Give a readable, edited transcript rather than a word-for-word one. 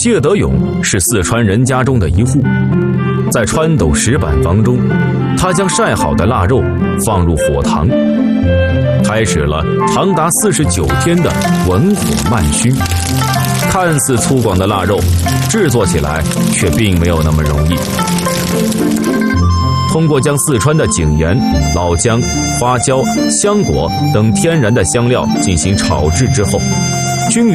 谢德勇是四川人家中的一户，在穿斗石板房中，他将晒好的腊肉放入火塘，开始了长达49天的文火慢熏。看似粗犷的腊肉，制作起来却并没有那么容易。通过将四川的井盐、老姜、花椒、香果等天然的香料进行炒制之后，